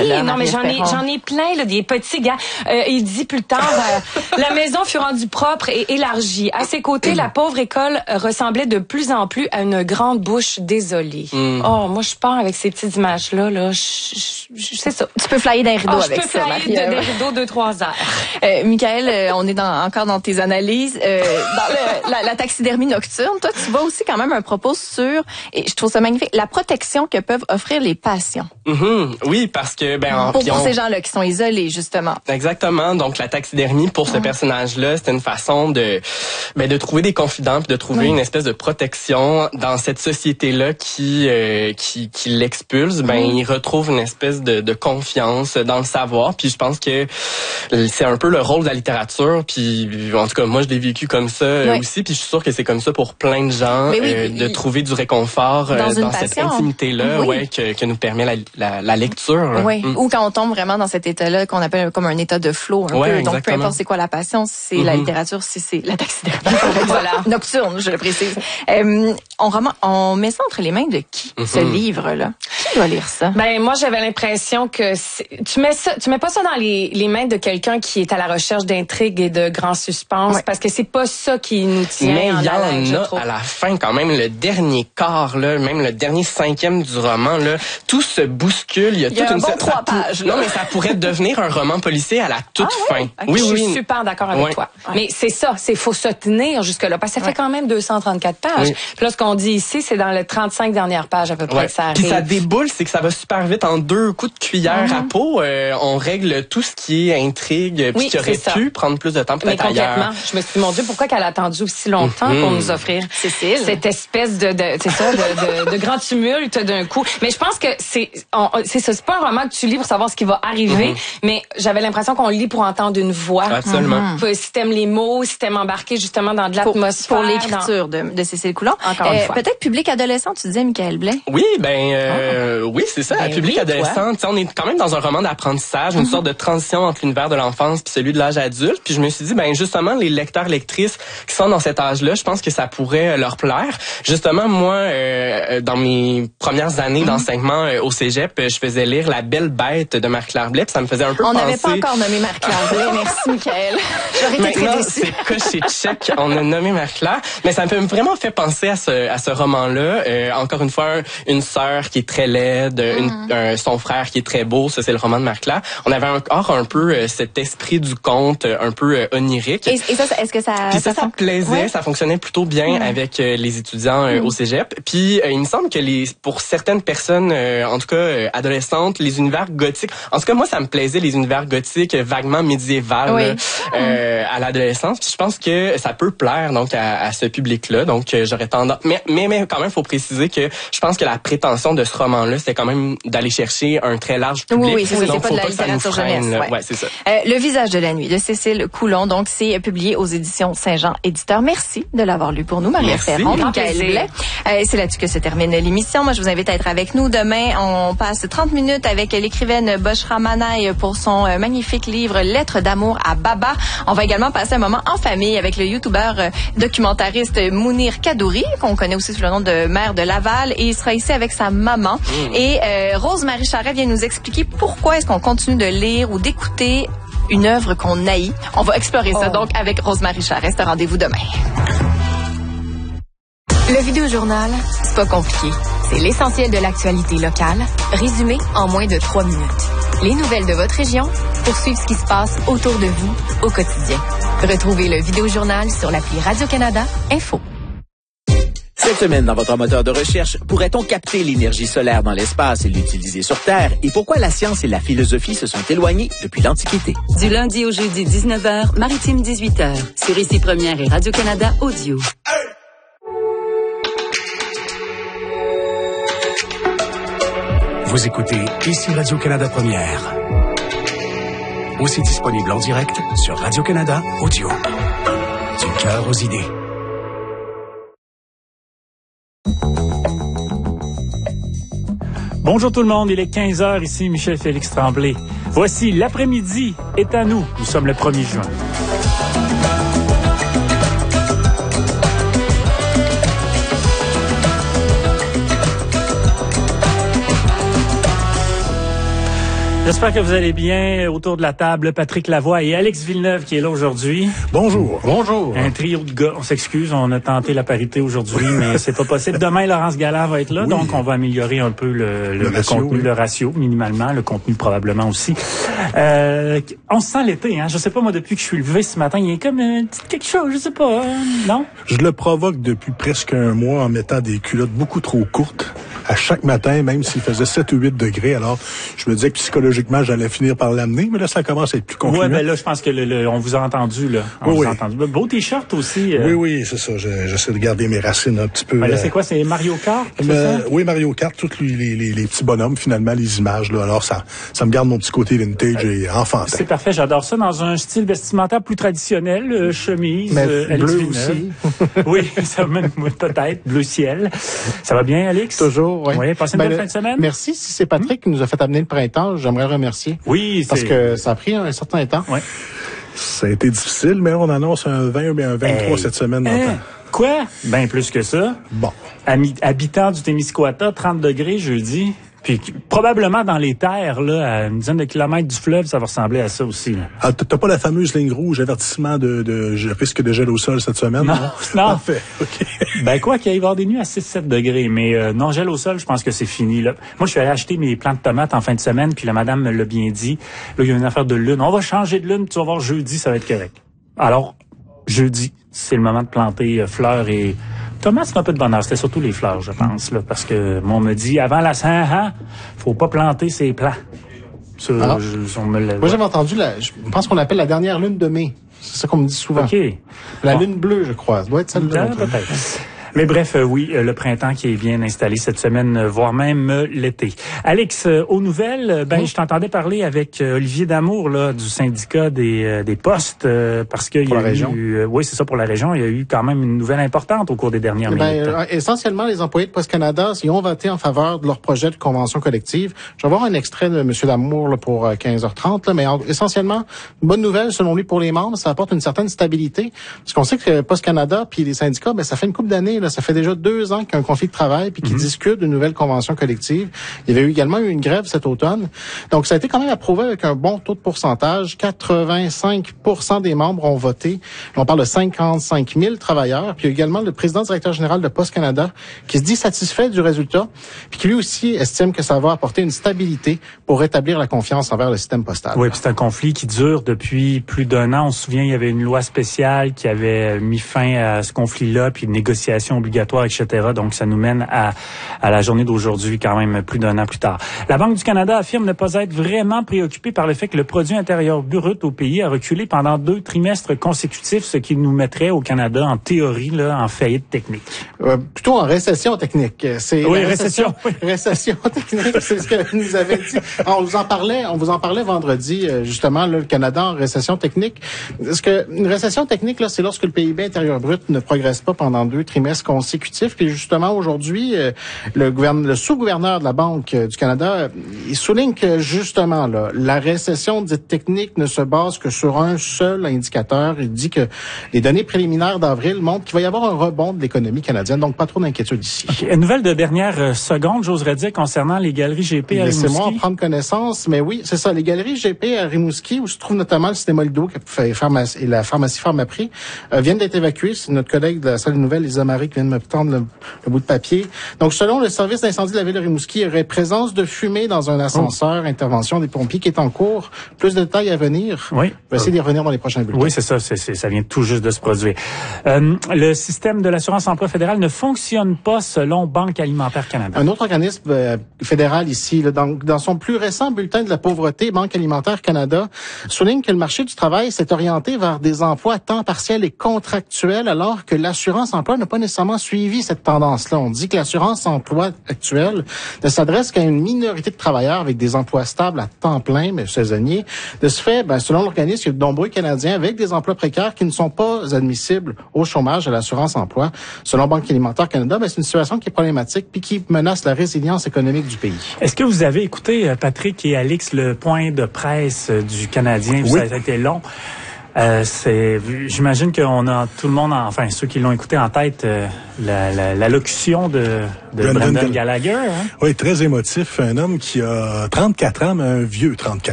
là, non, mais j'en ai plein, là, des petits gars. Il dit plus tard, la maison fut rendue propre et élargie. À ses côtés, la pauvre école ressemblait de plus en plus à une grande bouche désolée. Oh, moi, je pars avec ces petites images-là, là. C'est ça. Tu peux flyer d'un rideau avec ça, je peux flyer des rideaux 2-3 heures. Michael, on est encore dans tes analyses. Dans la taxidermie nocturne, toi, tu vois aussi quand même un propos sur, et je trouve ça magnifique, la protection que peuvent offrir les patients. Oui, parce que pour ces gens-là qui sont isolés, justement. Exactement. Donc la taxidermie pour ce personnage-là, c'était une façon de trouver des confidents, puis de trouver une espèce de protection dans cette société-là qui l'expulse. Il retrouve une espèce de confiance dans le savoir. Puis je pense que c'est un peu le rôle de la littérature. Puis en tout cas, moi je l'ai vécu comme ça aussi. Puis je suis sûre que c'est comme ça pour plein de gens de trouver du réconfort dans cette intimité-là, que nous permet la lecture. Ou quand on tombe vraiment dans cet état-là qu'on appelle comme un état de flow un peu. Exactement. Donc peu importe c'est quoi la passion, si c'est la littérature, si c'est la taxidermie. Voilà, nocturne, je le précise. On met ça entre les mains de qui, ce livre-là? Qui doit lire ça? Moi, j'avais l'impression que tu mets pas ça dans les mains de quelqu'un qui est à la recherche d'intrigue et de grand suspense, parce que c'est pas ça qui nous tient mais en haleine, je trouve. À la fin, quand même, le dernier quart, là, même le dernier 5e du roman, là, tout se bouscule. Il y a toute un bon 3 pages. Non, mais ça pourrait devenir un roman policier à la toute fin. Okay. Oui, je suis super d'accord avec toi. Mais c'est ça, faut se tenir jusque-là, parce que ça fait quand même 234 pages. Puis là, ce qu'on dit ici, c'est dans les 35 dernières pages à peu près que ça arrive. Puis ça déboule, c'est que ça va super vite en 2 coups de cuillère à peau. On règle tout ce qui est intrigue, puis qui aurait pu prendre plus de temps peut-être ailleurs. Complètement. Je me suis dit, mon Dieu, pourquoi qu'elle a attendu aussi longtemps pour nous offrir cette espèce de grand tumulte d'un coup. Mais je pense que c'est ça, c'est pas un roman que tu lis pour savoir ce qui va arriver, mais j'avais l'impression qu'on lit pour entendre une voix. Absolument. Si t'aimes les mots, si t'aimes embarquer justement dans de l'atmosphère. Pour l'écriture de Cécile Coulon. Encore une fois. Peut-être public adolescent, tu disais, Michael Blais. Oui, oui, c'est ça, public adolescent. On est quand même dans un roman d'apprentissage, une sorte de transition entre l'univers de l'enfance puis celui de l'âge adulte. Puis je me suis dit, justement, les lecteurs, lectrices qui sont dans cet âge-là, je pense que ça pourrait leur plaire. Justement, moi, dans mes premières années d'enseignement au cégep, je faisais lire La Belle Bête de Marie-Claire Blais, puis ça me faisait un peu penser... On n'avait pas encore nommé Marie-Claire Blais, merci Michael. J'aurais été très déçue. C'est coché check, on a nommé Marie-Claire, mais ça me fait vraiment fait penser à ce roman-là. Encore une fois, une sœur qui est très laide, son frère qui est très beau, ça c'est le roman de Marie-Claire. On avait encore un peu cet esprit du conte, un peu onirique. Et ça, est-ce que ça... Puis ça plaisait, ça fonctionnait plutôt bien avec les étudiants au cégep. Puis il me semble que pour certaines personnes, en tout cas adolescentes, les univers gothiques, en tout cas moi ça me plaisait les univers gothiques vaguement médiévals à l'adolescence. Puis je pense que ça peut plaire donc à ce public-là. Donc j'aurais tendance, mais quand même faut préciser que je pense que la prétention de ce roman-là, c'est quand même d'aller chercher un très large public. Oui, c'est ça, donc c'est pas de la littérature jeunesse. Ouais, c'est ça. Le visage de la nuit de Cécile Coulon, donc c'est publié aux éditions Saint-Jean Éditeur. Merci de l'avoir lu pour nous, Marie Ferron, Michael Blais. C'est là-dessus que se termine l'émission. Moi, je vous invite à être avec nous demain. On passe 30 minutes avec l'écrivaine Boshra Manaï pour son magnifique livre Lettres d'amour à Baba. On va également passer un moment en famille avec le youtubeur documentariste Mounir Kadouri, qu'on connaît aussi sous le nom de maire de Laval, et il sera ici avec sa maman. Et Rose-Marie Charret vient nous expliquer pourquoi est-ce qu'on continue de lire ou d'écouter une œuvre qu'on haït. On va explorer ça donc avec Rose-Marie Charret. C'est un rendez-vous demain. Le Vidéojournal, c'est pas compliqué. C'est l'essentiel de l'actualité locale, résumé en moins de 3 minutes. Les nouvelles de votre région pour suivre ce qui se passe autour de vous au quotidien. Retrouvez le Vidéojournal sur l'appli Radio-Canada Info. Cette semaine, dans votre moteur de recherche, pourrait-on capter l'énergie solaire dans l'espace et l'utiliser sur Terre? Et pourquoi la science et la philosophie se sont éloignées depuis l'Antiquité? Du lundi au jeudi, 19h, Maritime 18h, sur Ici Première et Radio-Canada Audio. Vous écoutez Ici Radio-Canada Première. Aussi disponible en direct sur Radio-Canada Audio. Du cœur aux idées. Bonjour tout le monde, il est 15h, ici Michel-Félix Tremblay. Voici L'après-midi est à nous. Nous sommes le 1er juin. J'espère que vous allez bien. Autour de la table, Patrick Lavoie et Alex Villeneuve qui est là aujourd'hui. Bonjour. Bonjour. Un trio de gars. On s'excuse, on a tenté la parité aujourd'hui, mais c'est pas possible. Demain, Laurence Gallard va être là, donc on va améliorer un peu le ratio, contenu, le ratio, minimalement, le contenu probablement aussi. On se sent l'été, hein. Je sais pas, moi, depuis que je suis levé ce matin, il y a comme quelque chose, je sais pas, non? Je le provoque depuis presque un mois en mettant des culottes beaucoup trop courtes à chaque matin, même s'il faisait 7 ou 8 degrés. Alors, je me disais que psychologiquement, j'allais finir par l'amener, mais là, ça commence à être plus concluant. Ouais, ben là, je pense que on vous a entendu, là. Vous a entendu. Beau t-shirt aussi. Oui, c'est ça. J'essaie de garder mes racines un petit peu. Ben là, c'est quoi? C'est Mario Kart? Ça? Oui, Mario Kart, tous les petits bonhommes, finalement, les images, là. Alors, ça me garde mon petit côté vintage et enfantin. C'est parfait, j'adore ça. Dans un style vestimentaire plus traditionnel, chemise, bleu aussi. Oui, ça même peut-être, bleu ciel. Ça va bien, Alex? Toujours, oui. Oui, passez une bonne fin de semaine. Merci. Si c'est Patrick qui nous a fait amener le printemps, j'aimerais remercier. Oui, parce que ça a pris un certain temps. Oui. Ça a été difficile, mais on annonce un 20 ou un 23 cette semaine. Quoi? Ben plus que ça. Bon. Habitant du Témiscouata, 30 degrés jeudi. Puis probablement dans les terres, là, à une dizaine de kilomètres du fleuve, ça va ressembler à ça aussi. Là. Ah, t'as pas la fameuse ligne rouge, avertissement de risque de gel au sol cette semaine? Non. Parfait. Okay. Ben quoi qu'il y ait avoir des nuits à 6-7 degrés, mais non, gel au sol, je pense que c'est fini. Là. Moi, je suis allé acheter mes plants de tomates en fin de semaine, puis la madame me l'a bien dit. Là, il y a une affaire de lune. On va changer de lune, tu vas voir jeudi, ça va être correct. Alors, jeudi, c'est le moment de planter fleurs et... tomates, c'est un peu de bonheur. C'était surtout les fleurs, je pense, là, parce que moi, on me dit, avant la Saint-Jean, faut pas planter ses plants. Ça, moi, j'avais entendu, je pense qu'on appelle la dernière lune de mai. C'est ça qu'on me dit souvent. OK. La lune bleue, je crois. Ça doit être celle-là. Peut-être. Mais bref, oui, le printemps qui est bien installé cette semaine, voire même l'été. Alex, aux nouvelles, je t'entendais parler avec Olivier Damour là du syndicat des postes parce que pour la région. Oui, c'est ça pour la région. Il y a eu quand même une nouvelle importante au cours des dernières minutes. Essentiellement, les employés de Poste Canada, ils ont voté en faveur de leur projet de convention collective. Je vais avoir un extrait de M. Damour là, pour 15h30, là, mais essentiellement, une bonne nouvelle selon lui pour les membres, ça apporte une certaine stabilité. Parce qu'on sait que Poste Canada puis les syndicats, ça fait une couple d'années. Ça fait déjà 2 ans qu'il y a un conflit de travail puis qu'ils discutent de nouvelles conventions collectives. Il y avait également eu une grève cet automne. Donc, ça a été quand même approuvé avec un bon taux de pourcentage. 85% des membres ont voté. On parle de 55 000 travailleurs. Puis il y a également le président directeur général de Poste Canada qui se dit satisfait du résultat puis qui lui aussi estime que ça va apporter une stabilité pour rétablir la confiance envers le système postal. Oui, puis c'est un conflit qui dure depuis plus d'1 an. On se souvient, il y avait une loi spéciale qui avait mis fin à ce conflit-là puis une négociation obligatoire, etc. Donc, ça nous mène à la journée d'aujourd'hui, quand même plus d'1 an plus tard. La Banque du Canada affirme ne pas être vraiment préoccupée par le fait que le produit intérieur brut au pays a reculé pendant 2 trimestres consécutifs, ce qui nous mettrait au Canada, en théorie, là, en faillite technique. Plutôt en récession technique. Oui, récession. Récession technique, c'est ce que nous avait dit. On vous en parlait vendredi, justement, là, le Canada en récession technique. Parce que une récession technique, là, c'est lorsque le PIB intérieur brut ne progresse pas pendant 2 trimestres consécutifs. Puis justement, aujourd'hui, le sous-gouverneur de la Banque du Canada, il souligne que justement, là, la récession dite technique ne se base que sur un seul indicateur. Il dit que les données préliminaires d'avril montrent qu'il va y avoir un rebond de l'économie canadienne. Donc, pas trop d'inquiétude ici. Okay. Une nouvelle de dernière seconde, j'oserais dire, concernant les galeries GP à Rimouski. Laissez-moi en prendre connaissance. Mais oui, c'est ça. Les galeries GP à Rimouski, où se trouve notamment le cinéma Lido et la pharmacie Pharmaprix, viennent d'être évacués. C'est notre collègue de la salle de nouvelles, Lisa Marie, qui vient de me tendre le bout de papier. Donc, selon le service d'incendie de la ville de Rimouski, il y aurait présence de fumée dans un ascenseur, intervention des pompiers qui est en cours. Plus de détails à venir. Oui. On va essayer d'y revenir dans les prochains bulletins. Oui, c'est ça. Ça vient tout juste de se produire. Le système de l'assurance emploi fédéral ne fonctionne pas selon Banque alimentaire Canada. Un autre organisme fédéral ici, là, dans son plus récent bulletin de la pauvreté, Banque alimentaire Canada souligne que le marché du travail s'est orienté vers des emplois à temps partiel et contractuels, alors que l'assurance emploi n'a pas nécessairement suivi cette tendance-là. On dit que l'assurance emploi actuelle ne s'adresse qu'à une minorité de travailleurs avec des emplois stables à temps plein, mais saisonniers. De ce fait, selon l'organisme, il y a de nombreux Canadiens avec des emplois précaires qui ne sont pas admissibles au chômage à l'assurance emploi. Selon Banque alimentaire Canada, c'est une situation qui est problématique puis qui menace la résilience économique du pays. Est-ce que vous avez écouté, Patrick et Alex, le point de presse du Canadien? Oui. Ça a été long. J'imagine qu'on a tout le monde, enfin ceux qui l'ont écouté en tête, la locution de Brendan Gallagher. Hein? Oui, très émotif. Un homme qui a 34 ans, mais un vieux 34